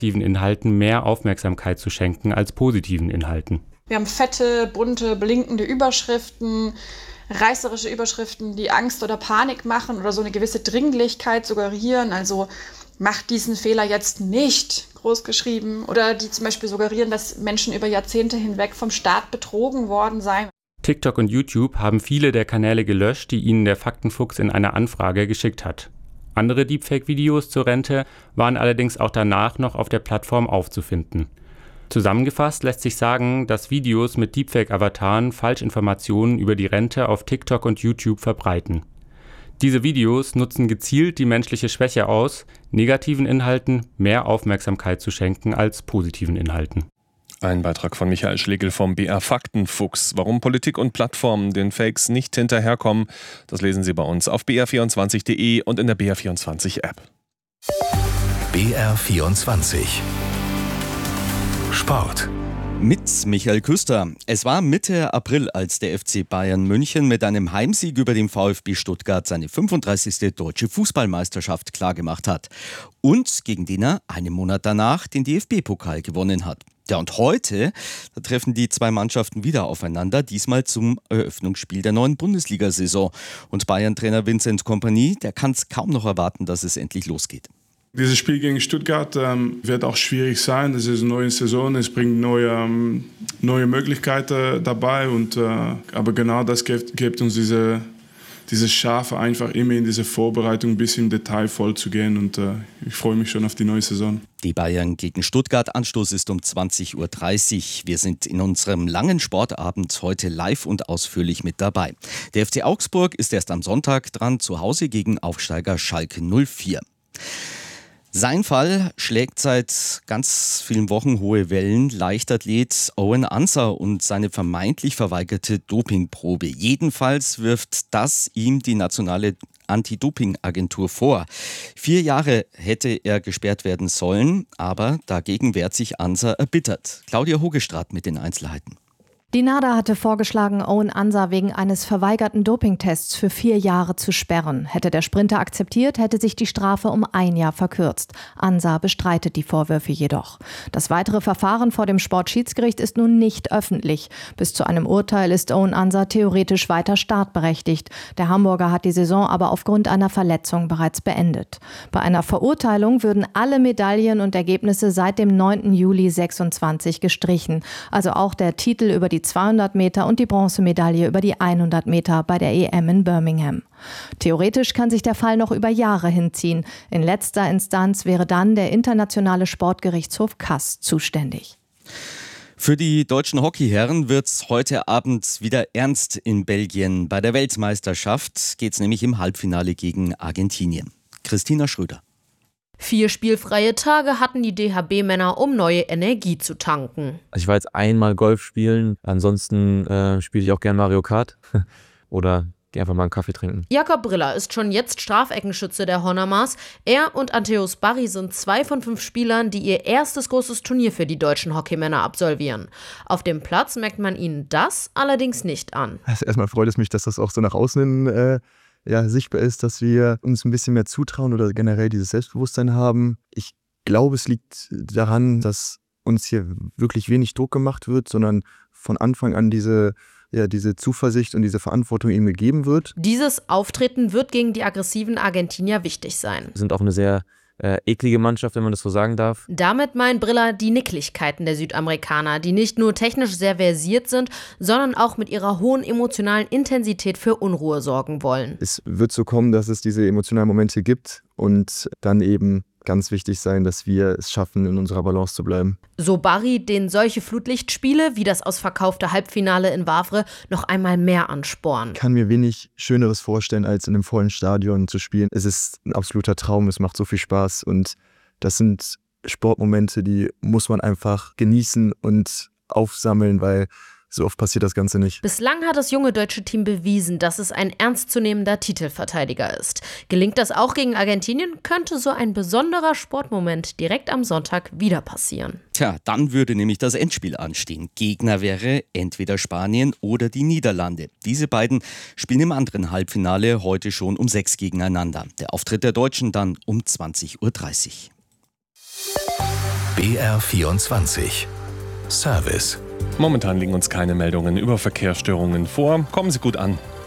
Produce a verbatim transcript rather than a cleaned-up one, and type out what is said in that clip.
negativen Inhalten mehr Aufmerksamkeit zu schenken als positiven Inhalten. Wir haben fette, bunte, blinkende Überschriften, reißerische Überschriften, die Angst oder Panik machen oder so eine gewisse Dringlichkeit suggerieren. Also macht diesen Fehler jetzt nicht, groß geschrieben. Oder die zum Beispiel suggerieren, dass Menschen über Jahrzehnte hinweg vom Staat betrogen worden seien. TikTok und YouTube haben viele der Kanäle gelöscht, die ihnen der Faktenfuchs in einer Anfrage geschickt hat. Andere Deepfake-Videos zur Rente waren allerdings auch danach noch auf der Plattform aufzufinden. Zusammengefasst lässt sich sagen, dass Videos mit Deepfake-Avataren Falschinformationen über die Rente auf TikTok und YouTube verbreiten. Diese Videos nutzen gezielt die menschliche Schwäche aus, negativen Inhalten mehr Aufmerksamkeit zu schenken als positiven Inhalten. Ein Beitrag von Michael Schlegel vom B R Faktenfuchs. Warum Politik und Plattformen den Fakes nicht hinterherkommen, das lesen Sie bei uns auf b r vierundzwanzig punkt de und in der B R vierundzwanzig App. B R vierundzwanzig Sport. Mit Michael Küster. Es war Mitte April, als der F C Bayern München mit einem Heimsieg über den VfB Stuttgart seine fünfunddreißigste deutsche Fußballmeisterschaft klargemacht hat. Und gegen den er einen Monat danach den D F B-Pokal gewonnen hat. Ja, und heute, da treffen die zwei Mannschaften wieder aufeinander, diesmal zum Eröffnungsspiel der neuen Bundesliga-Saison. Und Bayern-Trainer Vincent Kompany, der kann es kaum noch erwarten, dass es endlich losgeht. Dieses Spiel gegen Stuttgart ähm, wird auch schwierig sein. Es ist eine neue Saison, es bringt neue, ähm, neue Möglichkeiten dabei. Und, äh, aber genau das gibt, gibt uns diese, diese Schafe, einfach immer in diese Vorbereitung bis im Detail voll zu gehen. Und äh, ich freue mich schon auf die neue Saison. Die Bayern gegen Stuttgart. Anstoß ist um zwanzig Uhr dreißig. Wir sind in unserem langen Sportabend heute live und ausführlich mit dabei. Der F C Augsburg ist erst am Sonntag dran, zu Hause gegen Aufsteiger Schalke null vier. Sein Fall schlägt seit ganz vielen Wochen hohe Wellen. Leichtathlet Owen Ansah und seine vermeintlich verweigerte Dopingprobe. Jedenfalls wirft das ihm die nationale Anti-Doping-Agentur vor. Vier Jahre hätte er gesperrt werden sollen, aber dagegen wehrt sich Ansah erbittert. Claudia Hogestraat mit den Einzelheiten. Die NADA hatte vorgeschlagen, Owen Ansah wegen eines verweigerten Dopingtests für vier Jahre zu sperren. Hätte der Sprinter akzeptiert, hätte sich die Strafe um ein Jahr verkürzt. Ansah bestreitet die Vorwürfe jedoch. Das weitere Verfahren vor dem Sportschiedsgericht ist nun nicht öffentlich. Bis zu einem Urteil ist Owen Ansah theoretisch weiter startberechtigt. Der Hamburger hat die Saison aber aufgrund einer Verletzung bereits beendet. Bei einer Verurteilung würden alle Medaillen und Ergebnisse seit dem neunten Juli sechsundzwanzig gestrichen. Also auch der Titel über die zweihundert Meter und die Bronzemedaille über die hundert Meter bei der E M in Birmingham. Theoretisch kann sich der Fall noch über Jahre hinziehen. In letzter Instanz wäre dann der Internationale Sportgerichtshof C A S zuständig. Für die deutschen Hockeyherren wird's heute Abend wieder ernst in Belgien. Bei der Weltmeisterschaft geht's nämlich im Halbfinale gegen Argentinien. Christina Schröder. Vier spielfreie Tage hatten die D H B-Männer, um neue Energie zu tanken. Also ich war jetzt einmal Golf spielen, ansonsten äh, spiele ich auch gern Mario Kart oder gehe einfach mal einen Kaffee trinken. Jakob Briller ist schon jetzt Strafeckenschütze der Honormars. Er und Anteus Barry sind zwei von fünf Spielern, die ihr erstes großes Turnier für die deutschen Hockeymänner absolvieren. Auf dem Platz merkt man ihnen das allerdings nicht an. Also erstmal freut es mich, dass das auch so nach außen hin äh ja, sichtbar ist, dass wir uns ein bisschen mehr zutrauen oder generell dieses Selbstbewusstsein haben. Ich glaube, es liegt daran, dass uns hier wirklich wenig Druck gemacht wird, sondern von Anfang an diese, ja, diese Zuversicht und diese Verantwortung ihm gegeben wird. Dieses Auftreten wird gegen die aggressiven Argentinier wichtig sein. Wir sind auch eine sehr äh, eklige Mannschaft, wenn man das so sagen darf. Damit meint Briller die Nicklichkeiten der Südamerikaner, die nicht nur technisch sehr versiert sind, sondern auch mit ihrer hohen emotionalen Intensität für Unruhe sorgen wollen. Es wird so kommen, dass es diese emotionalen Momente gibt und dann eben ganz wichtig sein, dass wir es schaffen, in unserer Balance zu bleiben. So Barry, den solche Flutlichtspiele wie das ausverkaufte Halbfinale in Wavre noch einmal mehr anspornen. Ich kann mir wenig Schöneres vorstellen, als in einem vollen Stadion zu spielen. Es ist ein absoluter Traum, es macht so viel Spaß und das sind Sportmomente, die muss man einfach genießen und aufsammeln, weil so oft passiert das Ganze nicht. Bislang hat das junge deutsche Team bewiesen, dass es ein ernstzunehmender Titelverteidiger ist. Gelingt das auch gegen Argentinien, könnte so ein besonderer Sportmoment direkt am Sonntag wieder passieren. Tja, dann würde nämlich das Endspiel anstehen. Gegner wäre entweder Spanien oder die Niederlande. Diese beiden spielen im anderen Halbfinale heute schon um sechs gegeneinander. Der Auftritt der Deutschen dann um zwanzig Uhr dreißig. B R vierundzwanzig. Service. Momentan liegen uns keine Meldungen über Verkehrsstörungen vor. Kommen Sie gut an.